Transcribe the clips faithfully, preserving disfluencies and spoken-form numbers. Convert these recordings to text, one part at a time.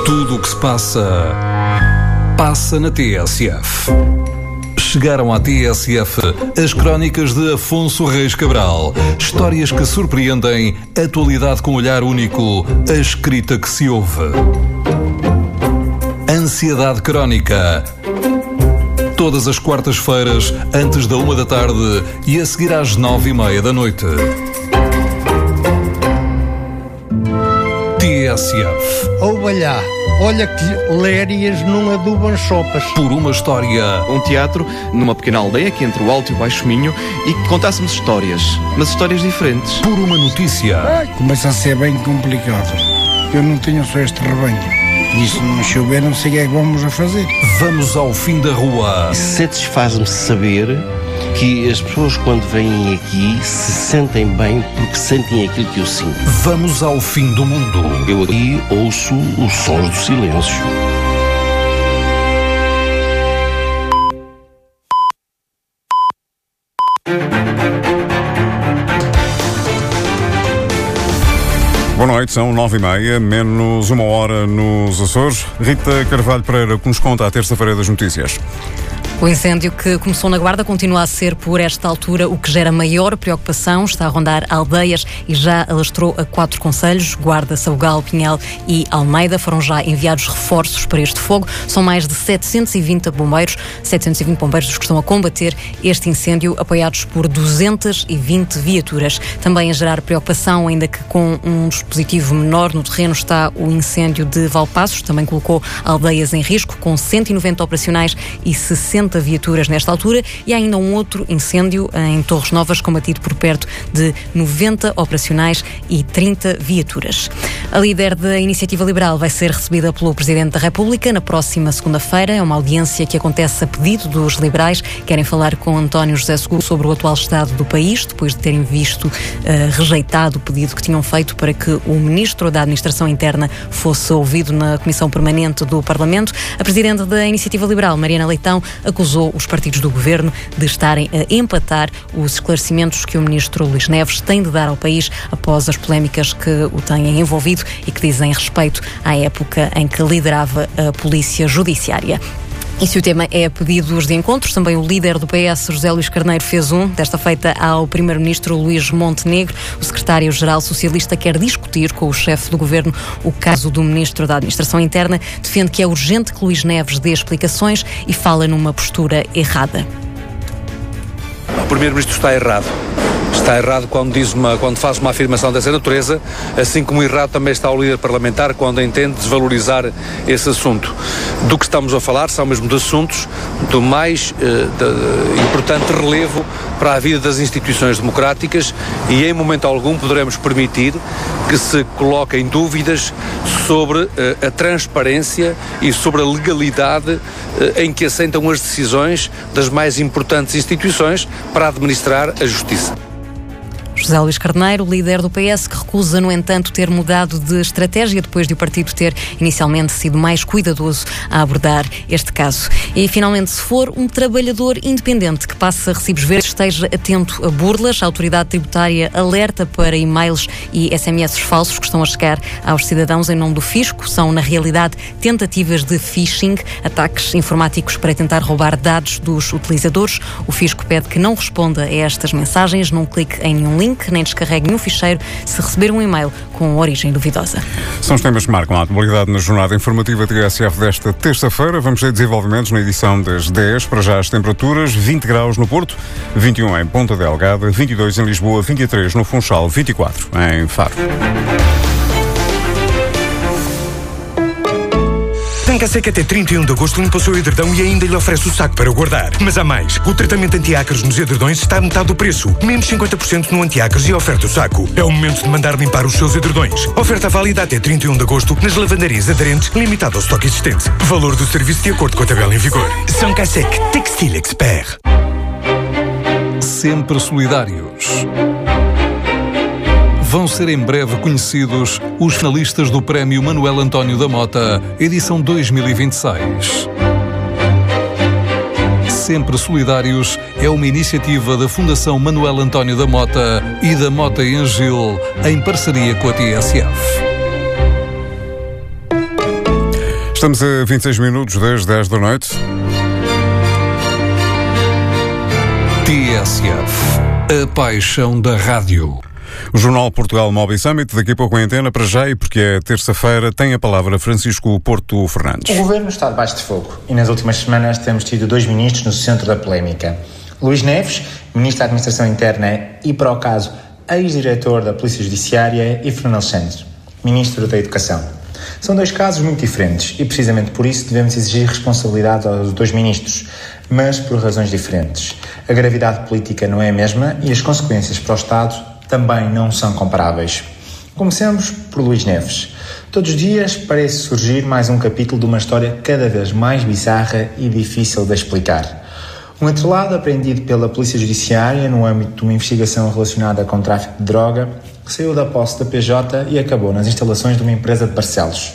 Tudo o que se passa, passa na T S F. Chegaram à T S F as crónicas de Afonso Reis Cabral. Histórias que surpreendem, atualidade com olhar único, a escrita que se ouve. Ansiedade Crónica. Todas as quartas-feiras, antes da uma da tarde e a seguir às nove e meia da noite. T S F. Ouva olha que lérias não adubam sopas. Por uma história. Um teatro numa pequena aldeia aqui entre o Alto e o Baixo Minho e que contássemos histórias, mas histórias diferentes. Por uma notícia. Ai, começa a ser bem complicado. Eu não tenho só este rebanho. E se não chover, não sei o que é que vamos a fazer. Vamos ao fim da rua. Satisfaz-me saber que as pessoas, quando vêm aqui, se sentem bem porque sentem aquilo que eu sinto. Vamos ao fim do mundo. Eu aqui ouço os sons do silêncio. Boa noite, são nove e meia, menos uma hora nos Açores. Rita Carvalho Pereira, que nos conta a terça-feira das notícias. O incêndio que começou na Guarda continua a ser, por esta altura, o que gera maior preocupação. Está a rondar aldeias e já alastrou a quatro concelhos, Guarda, Sabugal, Pinhel e Almeida. Foram já enviados reforços para este fogo. São mais de setecentos e vinte bombeiros, setecentos e vinte bombeiros os que estão a combater este incêndio, apoiados por duzentas e vinte viaturas. Também a gerar preocupação, ainda que com um dispositivo menor no terreno, está o incêndio de Valpaços. Também colocou aldeias em risco, com cento e noventa operacionais e sessenta viaturas nesta altura, e há ainda um outro incêndio em Torres Novas, combatido por perto de noventa operacionais e trinta viaturas. A líder da Iniciativa Liberal vai ser recebida pelo Presidente da República na próxima segunda-feira. É uma audiência que acontece a pedido dos liberais. Querem falar com António José Seguro sobre o atual estado do país, depois de terem visto, uh, rejeitado o pedido que tinham feito para que o Ministro da Administração Interna fosse ouvido na Comissão Permanente do Parlamento. A Presidente da Iniciativa Liberal, Mariana Leitão, acusou os partidos do Governo de estarem a empatar os esclarecimentos que o Ministro Luís Neves tem de dar ao país após as polémicas que o têm envolvido e que dizem respeito à época em que liderava a Polícia Judiciária. E se o tema é pedidos de encontros, também o líder do P S, José Luís Carneiro, fez um, desta feita ao Primeiro-Ministro Luís Montenegro. O secretário-geral socialista quer discutir com o chefe do Governo o caso do Ministro da Administração Interna, defende que é urgente que Luís Neves dê explicações e fala numa postura errada. O Primeiro-Ministro está errado. Está errado quando, diz uma, quando faz uma afirmação dessa natureza, assim como errado também está o líder parlamentar quando entende desvalorizar esse assunto. Do que estamos a falar são mesmo de assuntos do mais eh, de, importante relevo para a vida das instituições democráticas e em momento algum poderemos permitir que se coloquem dúvidas sobre eh, a transparência e sobre a legalidade eh, em que assentam as decisões das mais importantes instituições para administrar a justiça. José Luís Carneiro, líder do P S, que recusa, no entanto, ter mudado de estratégia depois de o partido ter inicialmente sido mais cuidadoso a abordar este caso. E, finalmente, se for um trabalhador independente que passa recibos verdes, esteja atento a burlas. A autoridade tributária alerta para e-mails e S M S falsos que estão a chegar aos cidadãos em nome do fisco. São, na realidade, tentativas de phishing, ataques informáticos para tentar roubar dados dos utilizadores. O fisco pede que não responda a estas mensagens, não clique em nenhum link, nem descarregue nenhum ficheiro se receber um e-mail com origem duvidosa. São os temas que marcam a atualidade na jornada informativa T S F desta terça-feira. Vamos ter desenvolvimentos na edição das dez. Para já as temperaturas: vinte graus no Porto, vinte e um em Ponta Delgada, vinte e dois em Lisboa, vinte e três no Funchal, vinte e quatro em Faro. Sancaseca até trinta e um de agosto limpa o seu edredão e ainda lhe oferece o saco para o guardar. Mas há mais. O tratamento anti-ácaros nos edredões está a metade do preço. Menos cinquenta por cento no anti-ácaros e oferta o saco. É o momento de mandar limpar os seus edredões. Oferta válida até trinta e um de agosto nas lavanderias aderentes, limitado ao estoque existente. Valor do serviço de acordo com a tabela em vigor. Sancaseca Textile Expert. Sempre solidários. Vão ser em breve conhecidos os finalistas do Prémio Manuel António da Mota, edição dois mil e vinte e seis. Sempre Solidários é uma iniciativa da Fundação Manuel António da Mota e da Mota em Gil, em parceria com a T S F. Estamos a vinte e seis minutos das dez da noite. T S F, a paixão da rádio. O Jornal Portugal Mobile Summit, daqui a pouco em antena, para já, e porque é terça-feira, tem a palavra Francisco Porto Fernandes. O Governo está debaixo de fogo e nas últimas semanas temos tido dois ministros no centro da polémica. Luís Neves, Ministro da Administração Interna e, para o caso, ex-diretor da Polícia Judiciária, e Fernando Alexandre, Ministro da Educação. São dois casos muito diferentes e, precisamente por isso, devemos exigir responsabilidade aos dois ministros, mas por razões diferentes. A gravidade política não é a mesma e as consequências para o Estado também não são comparáveis. Comecemos por Luís Neves. Todos os dias parece surgir mais um capítulo de uma história cada vez mais bizarra e difícil de explicar. Um atrelado apreendido pela Polícia Judiciária no âmbito de uma investigação relacionada com o tráfico de droga, que saiu da posse da P J e acabou nas instalações de uma empresa de Barcelos.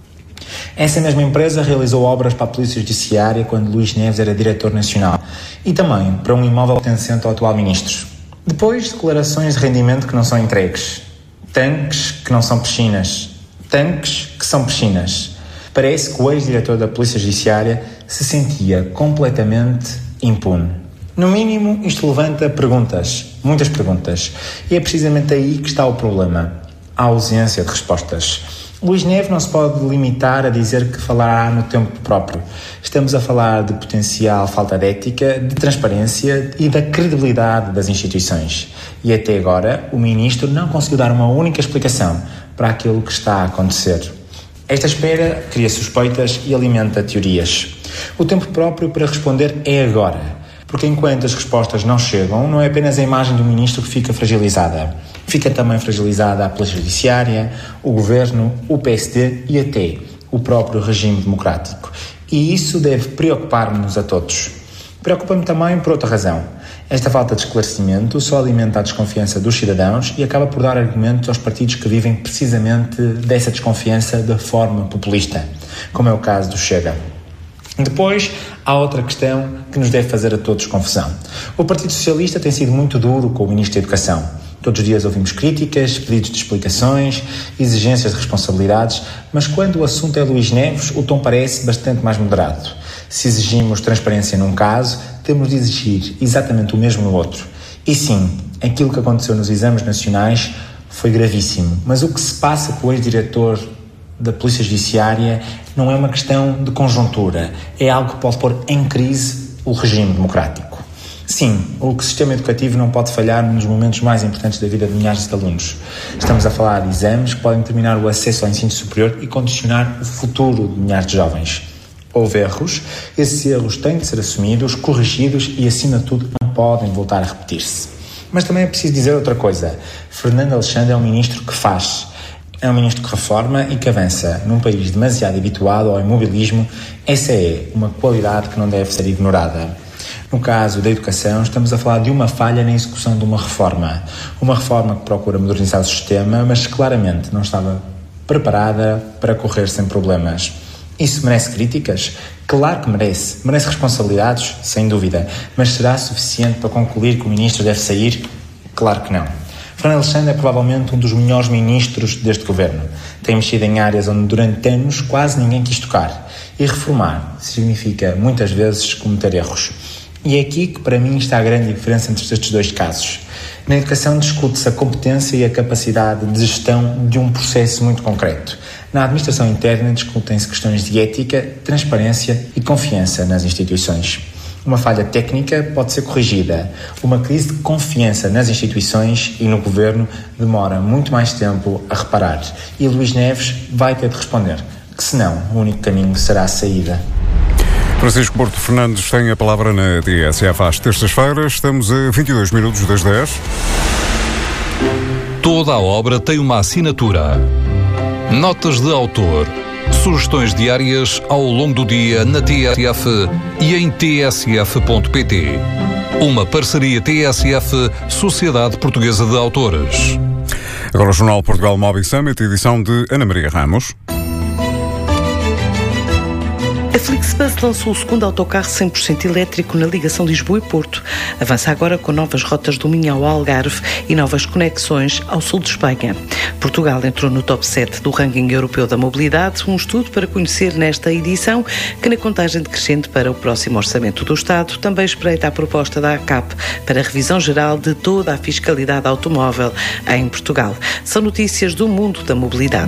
Essa mesma empresa realizou obras para a Polícia Judiciária quando Luís Neves era diretor nacional e também para um imóvel pertencente ao atual ministro. Depois, declarações de rendimento que não são entregues. Tanques que não são piscinas. Tanques que são piscinas. Parece que o ex-diretor da Polícia Judiciária se sentia completamente impune. No mínimo, isto levanta perguntas, muitas perguntas. E é precisamente aí que está o problema. A ausência de respostas. Luís Neves não se pode limitar a dizer que falará no tempo próprio. Estamos a falar de potencial falta de ética, de transparência e da credibilidade das instituições. E até agora, o Ministro não conseguiu dar uma única explicação para aquilo que está a acontecer. Esta espera cria suspeitas e alimenta teorias. O tempo próprio para responder é agora, porque enquanto as respostas não chegam, não é apenas a imagem do Ministro que fica fragilizada. Fica também fragilizada a Polícia Judiciária, o Governo, o P S D e até o próprio regime democrático. E isso deve preocupar-nos a todos. Preocupa-me também por outra razão. Esta falta de esclarecimento só alimenta a desconfiança dos cidadãos e acaba por dar argumentos aos partidos que vivem precisamente dessa desconfiança de forma populista, como é o caso do Chega. Depois, há outra questão que nos deve fazer a todos confusão. O Partido Socialista tem sido muito duro com o Ministro da Educação. Todos os dias ouvimos críticas, pedidos de explicações, exigências de responsabilidades, mas quando o assunto é Luís Neves, o tom parece bastante mais moderado. Se exigimos transparência num caso, temos de exigir exatamente o mesmo no outro. E sim, aquilo que aconteceu nos exames nacionais foi gravíssimo, mas o que se passa com o ex-diretor da Polícia Judiciária não é uma questão de conjuntura, é algo que pode pôr em crise o regime democrático. Sim, o sistema educativo não pode falhar nos momentos mais importantes da vida de milhares de alunos. Estamos a falar de exames que podem determinar o acesso ao ensino superior e condicionar o futuro de milhares de jovens. Houve erros, esses erros têm de ser assumidos, corrigidos e, acima de tudo, não podem voltar a repetir-se. Mas também é preciso dizer outra coisa. Fernando Alexandre é um ministro que faz. É um ministro que reforma e que avança. Num país demasiado habituado ao imobilismo, essa é uma qualidade que não deve ser ignorada. No caso da educação, estamos a falar de uma falha na execução de uma reforma. Uma reforma que procura modernizar o sistema, mas claramente não estava preparada para correr sem problemas. Isso merece críticas? Claro que merece. Merece responsabilidades? Sem dúvida. Mas será suficiente para concluir que o ministro deve sair? Claro que não. Fernando Alexandre é provavelmente um dos melhores ministros deste governo. Tem mexido em áreas onde durante anos quase ninguém quis tocar. E reformar significa, muitas vezes, cometer erros. E é aqui que, para mim, está a grande diferença entre estes dois casos. Na educação discute-se a competência e a capacidade de gestão de um processo muito concreto. Na administração interna discutem-se questões de ética, transparência e confiança nas instituições. Uma falha técnica pode ser corrigida. Uma crise de confiança nas instituições e no governo demora muito mais tempo a reparar. E Luís Neves vai ter de responder, que senão o único caminho será a saída. Francisco Porto Fernandes tem a palavra na T S F às terças-feiras. Estamos a vinte e dois minutos das dez. Toda a obra tem uma assinatura. Notas de autor. Sugestões diárias ao longo do dia na T S F e em t s f ponto p t. Uma parceria T S F, Sociedade Portuguesa de Autores. Agora o Jornal Portugal Mobile Summit, edição de Ana Maria Ramos. A Flixbus lançou o segundo autocarro cem por cento elétrico na ligação Lisboa e Porto. Avança agora com novas rotas do Minho ao Algarve e novas conexões ao sul de Espanha. Portugal entrou no top sete do ranking europeu da mobilidade, um estudo para conhecer nesta edição que, na contagem decrescente para o próximo orçamento do Estado, também espreita a proposta da ACAP para a revisão geral de toda a fiscalidade automóvel em Portugal. São notícias do mundo da mobilidade.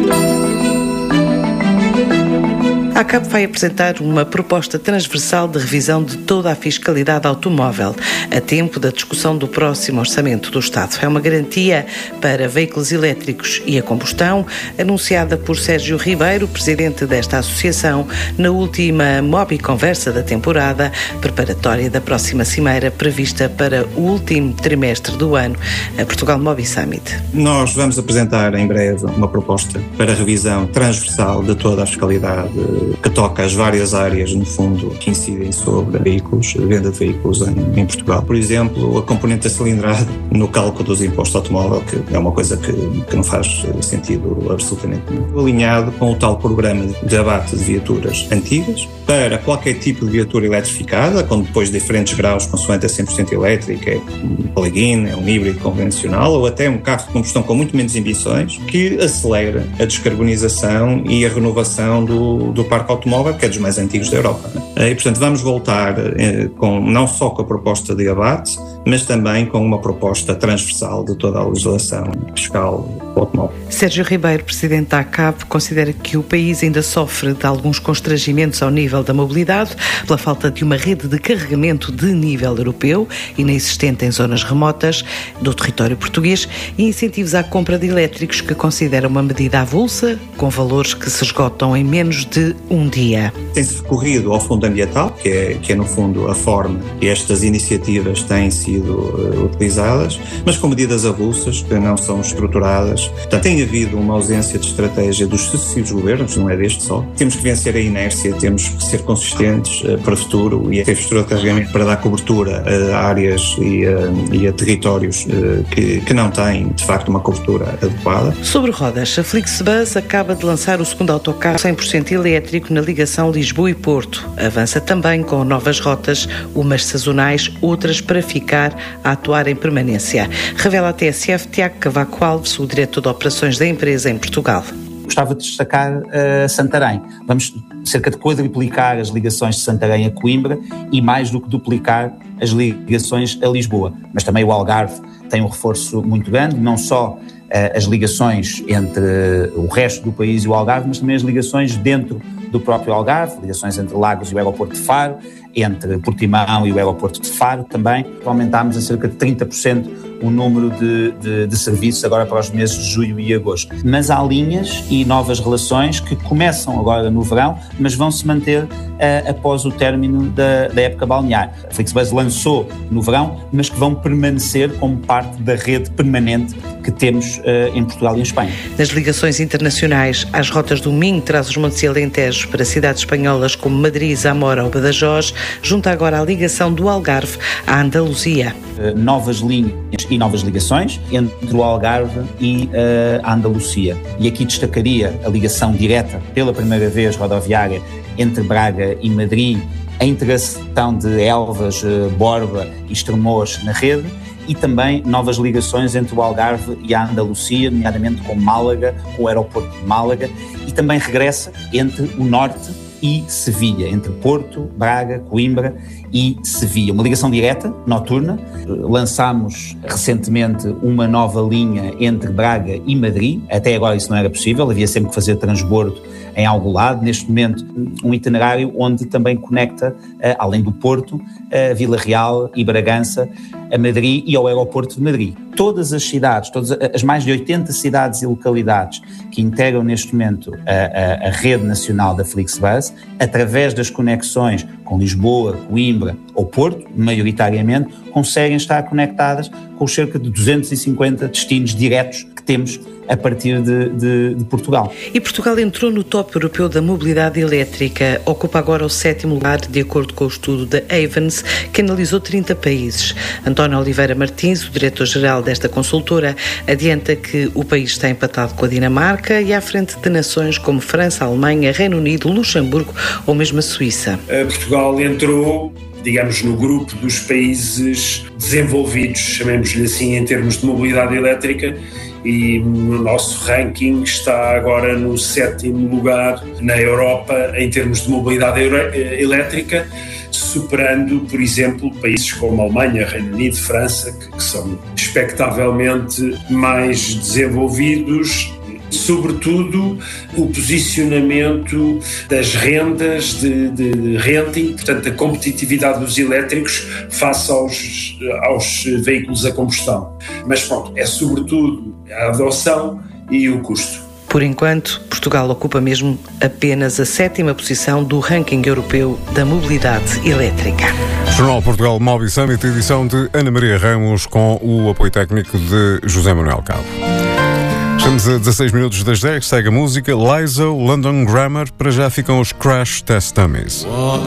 A ACAP vai apresentar uma proposta transversal de revisão de toda a fiscalidade automóvel, a tempo da discussão do próximo orçamento do Estado. É uma garantia para veículos elétricos e a combustão, anunciada por Sérgio Ribeiro, presidente desta associação, na última Mobi Conversa da temporada, preparatória da próxima cimeira prevista para o último trimestre do ano, a Portugal Mobi Summit. Nós vamos apresentar em breve uma proposta para revisão transversal de toda a fiscalidade que toca as várias áreas, no fundo, que incidem sobre veículos, venda de veículos em, em Portugal. Por exemplo, a componente da cilindrada no cálculo dos impostos automóvel, que é uma coisa que, que não faz sentido absolutamente nenhum. Alinhado com o tal programa de abate de viaturas antigas, para qualquer tipo de viatura eletrificada, com depois diferentes graus, consoante a cem por cento elétrica, é um plug-in, é um híbrido convencional, ou até um carro de combustão com muito menos emissões, que acelera a descarbonização e a renovação do, do parque automóvel, que é dos mais antigos da Europa. E, portanto, vamos voltar com, não só com a proposta de abate, mas também com uma proposta transversal de toda a legislação fiscal do automóvel. Sérgio Ribeiro, presidente da ACAP, considera que o país ainda sofre de alguns constrangimentos ao nível da mobilidade, pela falta de uma rede de carregamento de nível europeu, inexistente em zonas remotas do território português, e incentivos à compra de elétricos, que considera uma medida avulsa, com valores que se esgotam em menos de um dia. Tem-se recorrido ao Fundo Ambiental, que é, que é no fundo a forma que estas iniciativas têm sido uh, utilizadas, mas com medidas avulsas que não são estruturadas. Portanto, tem havido uma ausência de estratégia dos sucessivos governos, não é deste só. Temos que vencer a inércia, temos que ser consistentes uh, para o futuro e a ter infraestrutura de carregamento para dar cobertura a áreas e a, e a territórios uh, que, que não têm, de facto, uma cobertura adequada. Sobre rodas, a Flixbus acaba de lançar o segundo autocarro cem por cento elétrico na ligação Lisboa e Porto. Avança também com novas rotas, umas sazonais, outras para ficar a atuar em permanência. Revela a T S F Tiago Cavaco Alves, o diretor de operações da empresa em Portugal. Gostava de destacar uh, Santarém. Vamos cerca de quadruplicar as ligações de Santarém a Coimbra e mais do que duplicar as ligações a Lisboa. Mas também o Algarve tem um reforço muito grande, não só uh, as ligações entre o resto do país e o Algarve, mas também as ligações dentro do próprio Algarve, ligações entre Lagos e o aeroporto de Faro, entre Portimão e o aeroporto de Faro também. Aumentámos a cerca de trinta por cento o número de, de, de serviços agora para os meses de julho e agosto. Mas há linhas e novas relações que começam agora no verão, mas vão se manter uh, após o término da, da época balnear. A Flixbus lançou no verão, mas que vão permanecer como parte da rede permanente que temos uh, em Portugal e em Espanha. Nas ligações internacionais, as rotas do Minho, Trás-os-Montes e Alentejo para cidades espanholas como Madrid, Zamora ou Badajoz, junta agora a ligação do Algarve à Andaluzia. Uh, novas linhas e novas ligações entre o Algarve e uh, a Andalucia. E aqui destacaria a ligação direta, pela primeira vez rodoviária, entre Braga e Madrid, a integração de Elvas, uh, Borba e Estremoz na rede, e também novas ligações entre o Algarve e a Andalucia, nomeadamente com Málaga, com o aeroporto de Málaga, e também regressa entre o norte e Sevilha, entre Porto, Braga, Coimbra e Sevilha. Uma ligação direta, noturna. Lançámos recentemente uma nova linha entre Braga e Madrid. Até agora isso não era possível, havia sempre que fazer transbordo em algum lado. Neste momento, um itinerário onde também conecta, além do Porto, a Vila Real e Bragança, a Madrid e ao aeroporto de Madrid. Todas as cidades, todas as mais de oitenta cidades e localidades que integram neste momento a, a, a rede nacional da Flixbus, através das conexões com Lisboa, Coimbra ou Porto, maioritariamente, conseguem estar conectadas com cerca de duzentos e cinquenta destinos diretos que temos a partir de, de, de Portugal. E Portugal entrou no top europeu da mobilidade elétrica. Ocupa agora o sétimo lugar, de acordo com o estudo da Ayvens, que analisou trinta países. António Oliveira Martins, o diretor-geral desta consultora, adianta que o país está empatado com a Dinamarca e à frente de nações como França, Alemanha, Reino Unido, Luxemburgo ou mesmo a Suíça. Portugal entrou, digamos, no grupo dos países desenvolvidos, chamemos-lhe assim, em termos de mobilidade elétrica, e no nosso ranking está agora no sétimo lugar na Europa em termos de mobilidade elétrica, superando, por exemplo, países como Alemanha, Reino Unido, França, que, que são expectavelmente mais desenvolvidos. Sobretudo o posicionamento das rendas de, de renting, portanto a competitividade dos elétricos face aos, aos veículos a combustão. Mas pronto, é sobretudo a adoção e o custo. Por enquanto, Portugal ocupa mesmo apenas a sétima posição do ranking europeu da mobilidade elétrica. Jornal Portugal Mobi Summit, edição de Ana Maria Ramos, com o apoio técnico de José Manuel Cabo. Estamos a dezasseis minutos das dez, segue a música Lizzo, London Grammar, para já ficam os Crash Test Dummies.